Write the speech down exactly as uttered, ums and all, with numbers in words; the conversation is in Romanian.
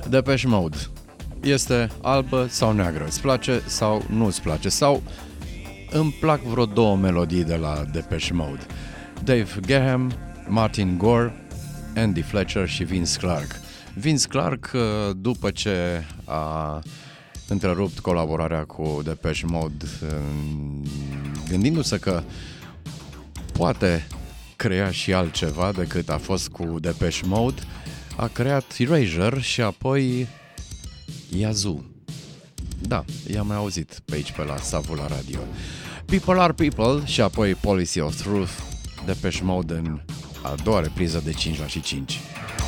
Depeche Mode. Este albă sau neagră? Îți place sau nu îți place? Sau îmi plac vreo două melodii de la Depeche Mode. Dave Gahan, Martin Gore, Andy Fletcher și Vince Clarke. Vince Clarke, după ce a întrerupt colaborarea cu Depeche Mode, gândindu-se că poate crea și altceva decât a fost cu Depeche Mode, a creat Erasure și apoi Yazoo. Da, i-am mai auzit pe aici pe la Savu la radio. People Are People și apoi Policy of Truth, Depeche Mode în a doua repriză de cinci la și cinci.